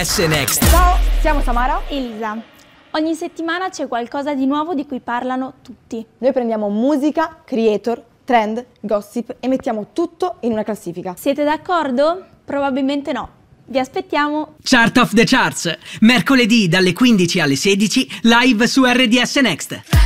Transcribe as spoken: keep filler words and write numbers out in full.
S-Next. Ciao, siamo Samara e Elisa. Ogni settimana c'è qualcosa di nuovo di cui parlano tutti. Noi prendiamo musica, creator, trend, gossip e mettiamo tutto in una classifica. Siete d'accordo? Probabilmente no. Vi aspettiamo. Chart of the Charts, mercoledì dalle quindici alle sedici, live su R D S Next.